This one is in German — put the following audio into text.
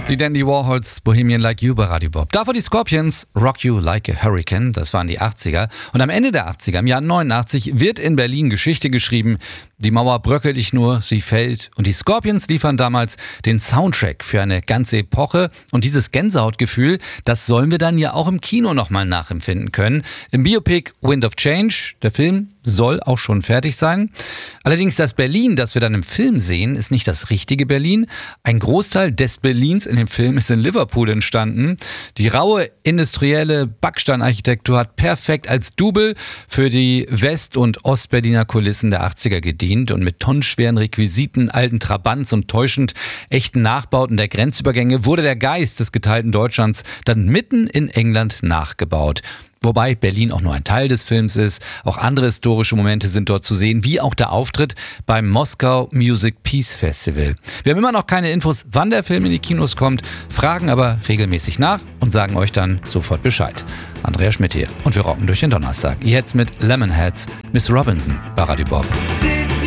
Die Dandy Warhols, Bohemian Like You bei Radio Bob. Davor die Scorpions, Rock You Like a Hurricane, das waren die 80er. Und am Ende der 80er, im Jahr 89, wird in Berlin Geschichte geschrieben. Die Mauer bröckelt nicht nur, sie fällt. Und die Scorpions liefern damals den Soundtrack für eine ganze Epoche. Und dieses Gänsehautgefühl, das sollen wir dann ja auch im Kino nochmal nachempfinden können. Im Biopic Wind of Change, der Film soll auch schon fertig sein. Allerdings das Berlin, das wir dann im Film sehen, ist nicht das richtige Berlin. Ein Großteil des Berlins in dem Film ist in Liverpool entstanden. Die raue industrielle Backsteinarchitektur hat perfekt als Double für die West- und Ostberliner Kulissen der 80er gedient und mit tonnenschweren Requisiten, alten Trabants und täuschend echten Nachbauten der Grenzübergänge wurde der Geist des geteilten Deutschlands dann mitten in England nachgebaut. Wobei Berlin auch nur ein Teil des Films ist. Auch andere historische Momente sind dort zu sehen, wie auch der Auftritt beim Moskau Music Peace Festival. Wir haben immer noch keine Infos, wann der Film in die Kinos kommt, fragen aber regelmäßig nach und sagen euch dann sofort Bescheid. Andrea Schmidt hier und wir rocken durch den Donnerstag. Jetzt mit Lemonheads, Miss Robinson bei Radio Bob.